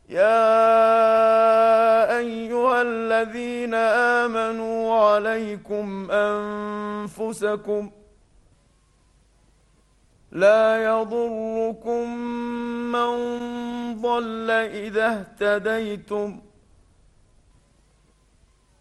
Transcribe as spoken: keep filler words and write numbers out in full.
يا أيها الذين آمنوا عليكم أنفسكم لا يضركم من ضل إذا اهتديتم